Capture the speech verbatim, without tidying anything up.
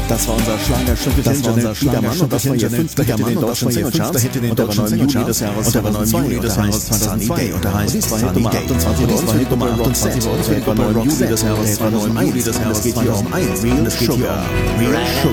Das war unser Schlagerstück, das war unser Schlagermann und das war ihr fünfter Hit in den deutschen Singlecharts und der war neun Juli des Jahres und der war neun Juli des Jahres zweitausendzwei und der heißt Sunny Day. Und dies war Hit Nummer achtundzwanzig bei uns, der war neun Juli des Jahres zweitausendneun. Es geht hier um ein Real Sugar. Real Sugar.